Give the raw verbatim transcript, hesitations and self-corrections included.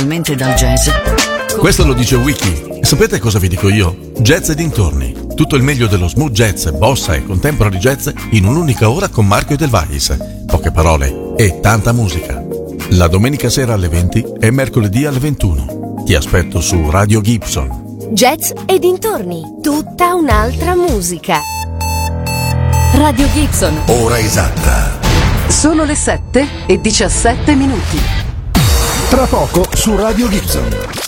direttamente dal jazz. Questo lo dice Wiki. E sapete cosa vi dico io? Jazz e dintorni. Tutto il meglio dello smooth jazz, bossa e contemporary jazz in un'unica ora con Marco Del Vallis. Poche parole e tanta musica. La domenica sera alle venti e mercoledì alle ventuno. Ti aspetto su Radio Gibson. Jazz e dintorni. Tutta un'altra musica. Radio Gibson. Ora esatta. Sono le sette e diciassette minuti. Tra poco su Radio Gibson.